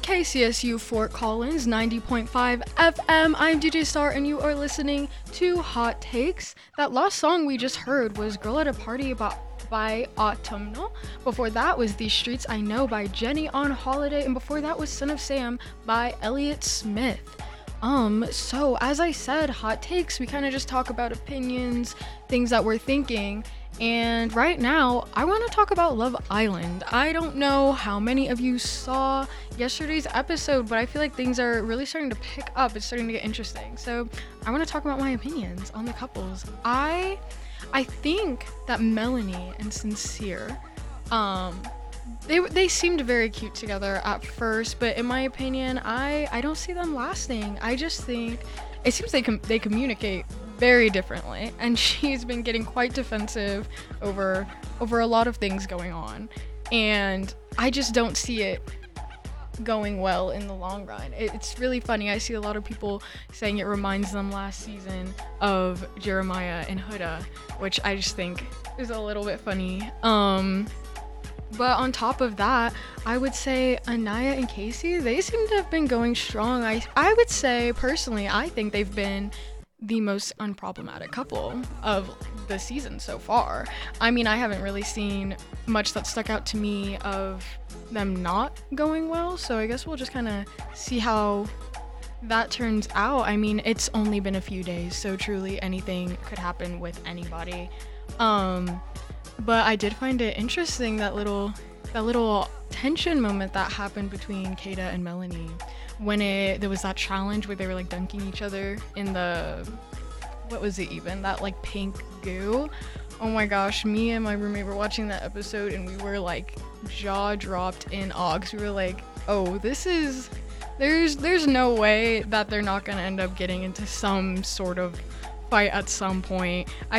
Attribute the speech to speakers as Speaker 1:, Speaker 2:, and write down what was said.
Speaker 1: KCSU Fort Collins 90.5 FM. I'm DJ Star and you are listening to Hot Takes. That last song we just heard was Girl at a Party by Autumnal. Before that was These Streets I Know by Jenny on Holiday, and before that was Son of Sam by Elliott Smith. So as I said, hot takes, we kind of just talk about opinions, things that we're thinking. And right now, I want to talk about Love Island. I don't know how many of you saw yesterday's episode, but I feel like things are really starting to pick up. It's starting to get interesting. So I want to talk about my opinions on the couples. I think that Melanie and Sincere, they seemed very cute together at first, but in my opinion, I don't see them lasting. I just think it seems they communicate very differently, and she's been getting quite defensive over a lot of things going on, and I just don't see it going well in the long run. It's really funny. I see a lot of people saying it reminds them last season of Jeremiah and Huda, which I just think is a little bit funny. But on top of that, I would say Anaya and Casey, they seem to have been going strong. I would say, personally, I think they've been the most unproblematic couple of the season so far. I mean, I haven't really seen much that stuck out to me of them not going well, so I guess we'll just kind of see how that turns out. I mean, it's only been a few days, so truly anything could happen with anybody. But I did find it interesting, that little tension moment that happened between Kata and Melanie when there was that challenge where they were like dunking each other in the, what was it even, that like pink goo. Oh my gosh, me and my roommate were watching that episode and we were like jaw dropped in awe, 'cause we were like, oh, there's no way that they're not gonna end up getting into some sort of fight at some point.